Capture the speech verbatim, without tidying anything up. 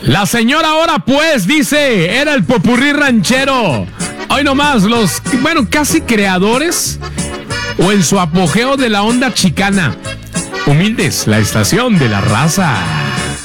La señora ahora pues dice, era el popurrí ranchero. Hoy nomás los, bueno, casi creadores o en su apogeo de la onda chicana. Humildes, la estación de la raza.